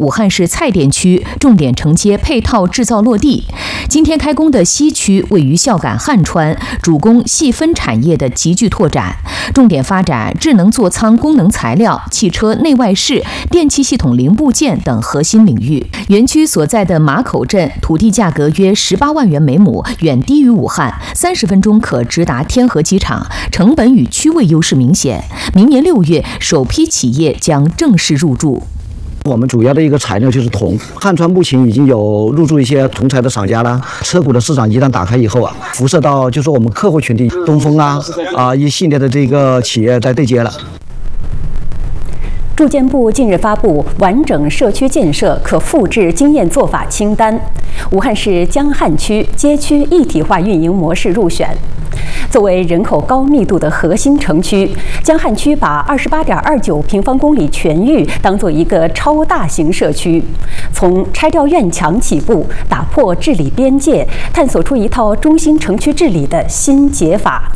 武汉市蔡甸区重点承接配套制造落地。今天开工的西区位于孝感汉川，主攻细分产业的集聚拓展，重点发展智能座舱功能材料、汽车内外饰、电气系统零部件等核心领域。园区所在的马口镇土地价格约18万元每亩，远低于武汉，30分钟可直达天河机场，成本与区位优势明显。明年6月，首批企业将正式入驻。 我们主要的一个材料就是铜，汉川目前已经有入驻一些铜材的厂家了。车股的市场一旦打开以后啊，辐射到就是我们客户群体，东风一系列的这个企业在对接了。 住建部近日发布完整社区建设可复制经验做法清单，武汉市江汉区街区一体化运营模式入选。作为人口高密度的核心城区，江汉区把28.29平方公里全域当做一个超大型社区，从拆掉院墙起步，打破治理边界，探索出一套中心城区治理的新解法。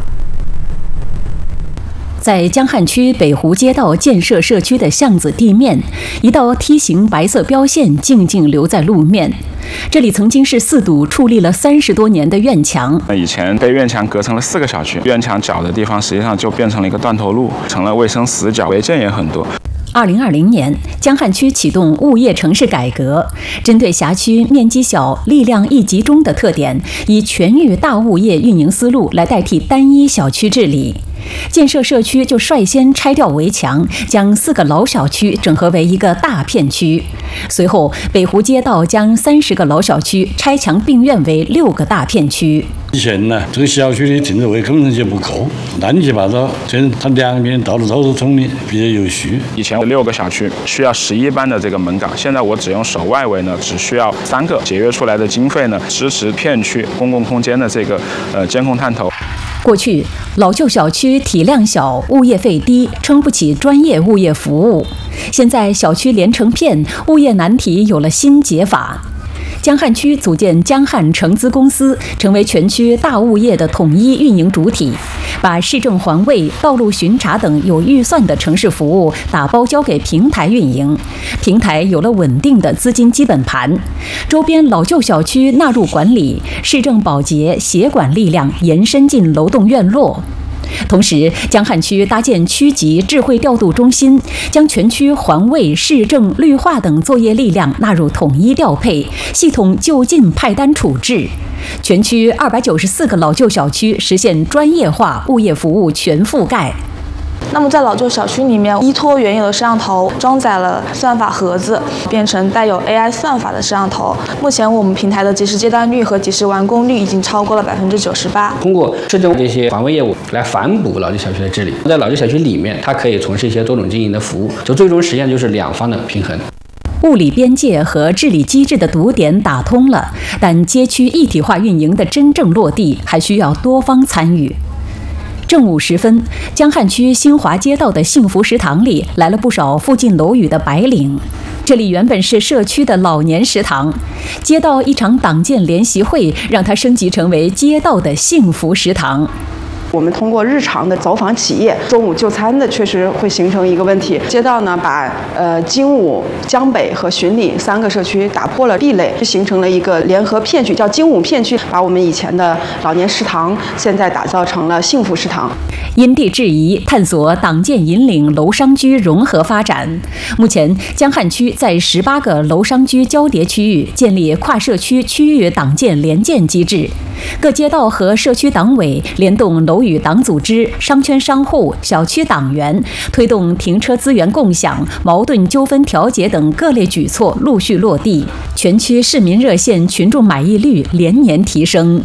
在江汉区北湖街道建设社区的巷子地面，一道梯形白色标线静静留在路面。这里曾经是4堵矗立了30多年的院墙， 以前被院墙隔成了4个小区，院墙角的地方实际上就变成了一个断头路，成了卫生死角，违建也很多。 2020年，江汉区启动物业城市改革，针对辖区面积小、力量易集中的特点，以全域大物业运营思路来代替单一小区治理。建设社区就率先拆掉围墙，将4个老小区整合为一个大片区。随后，北湖街道将30个老小区拆墙并院为6个大片区。 以前呢，这个小区的停车位根本就不够，乱七八糟，就是它两边道路都是通的，比较有序。 以前6个小区需要11班的这个门岗，现在我只用守外围呢，只需要3个，节约出来的经费呢，支持片区公共空间的这个监控探头。 过去，老旧小区体量小，物业费低，撑不起专业物业服务。现在小区连成片，物业难题有了新解法。江汉区组建江汉城资公司，成为全区大物业的统一运营主体，把市政环卫、道路巡查等有预算的城市服务打包交给平台运营，平台有了稳定的资金基本盘，周边老旧小区纳入管理，市政保洁协管力量延伸进楼栋院落。同时，江汉区搭建区级智慧调度中心，将全区环卫、市政、绿化等作业力量纳入统一调配，系统就近派单处置。全区294个老旧小区实现专业化物业服务全覆盖。 那么在老旧小区里面，依托原有的摄像头，装载了算法盒子，变成带有 AI 算法的摄像头。目前我们平台的即时接单率和即时完工率已经超过了98%。 通过市政这些环卫业务来反哺老旧小区的治理，在老旧小区里面，它可以从事一些多种经营的服务，就最终实现就是两方的平衡。 物理边界和治理机制的堵点打通了，但街区一体化运营的真正落地，还需要多方参与。正午时分，江汉区新华街道的幸福食堂里来了不少附近楼宇的白领。这里原本是社区的老年食堂，街道一场党建联席会让它升级成为街道的幸福食堂。 我们通过日常的走访企业，中午就餐的确实会形成一个问题。街道呢，把精武、江北和巡礼3个社区打破了壁垒，形成了一个联合片区，叫精武片区，把我们以前的老年食堂现在打造成了幸福食堂。 因地制宜，探索党建引领楼商居融合发展。目前，江汉区在18个楼商居交叠区域建立跨社区区域党建联建机制，各街道和社区党委联动楼宇党组织、商圈商户、小区党员，推动停车资源共享、矛盾纠纷调解等各类举措陆续落地，全区市民热线群众满意率连年提升。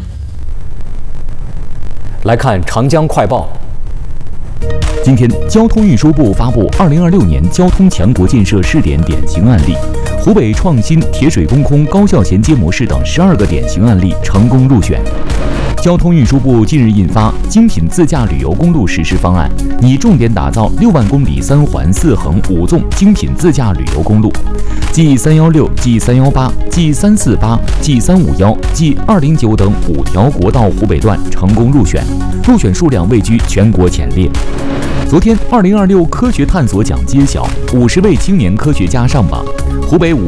来看长江快报。今天，交通运输部发布2026年交通强国建设试点典型案例，湖北创新铁水工空高效衔接模式等12个典型案例成功入选。交通运输部近日印发精品自驾旅游公路实施方案，拟重点打造6万公里3环4横5纵精品自驾旅游公路，即316、即318、即348、即351、即209等5条国道湖北段成功入选，入选数量位居全国前列。昨天，2026科学探索奖揭晓，50位青年科学家上榜。湖北武